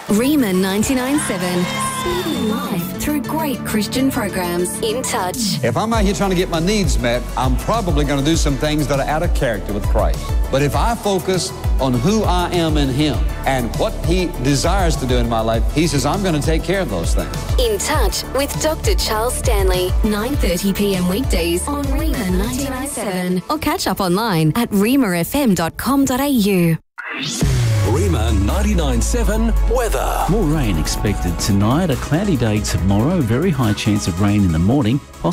Rima 99.7. Speaking life through great Christian programs. In Touch. If I'm out here trying to get my needs met, I'm probably going to do some things that are out of character with Christ. But if I focus on who I am in Him and what He desires to do in my life, He says, I'm going to take care of those things. In Touch with Dr. Charles Stanley. 9:30 p.m. weekdays on Rima 99.7. Or catch up online at rimafm.com.au. Rima 99.7 weather. More rain expected tonight. A cloudy day tomorrow. Very high chance of rain in the morning.